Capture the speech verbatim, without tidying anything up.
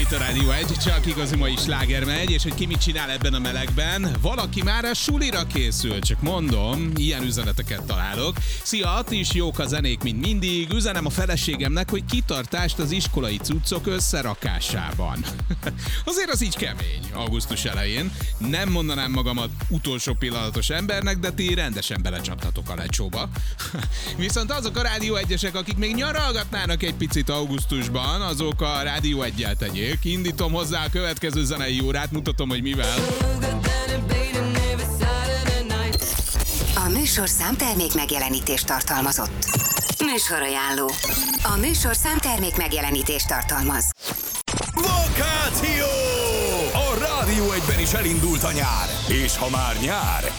itt a Rádió egy, csak igazi mai sláger megy, és hogy ki mit csinál ebben a melegben. Valaki már a sulira készül, csak mondom, ilyen üzeneteket találok. Szia, Atti is jók a zenék, mint mindig. Üzenem a feleségemnek, hogy kitartást az iskolai cuccok összerakásában. Azért az így kemény, augusztus elején. Nem mondanám magamat utolsó pillanatos embernek, de ti rendesen belecsaptatok a lecsóba. Viszont azok a Rádió egyesek, akik még nyaralgatnának egy picit augusztusban, azok a Rádió egyel tegyék. Indítom hozzá a következő zenei órát, mutatom, hogy mivel. A műsorszám termék megjelenítést tartalmazott. Műsorajánló. A műsorszám termék megjelenítést tartalmaz. Vakáció! A Rádió egyben is elindult a nyár. És ha már nyár,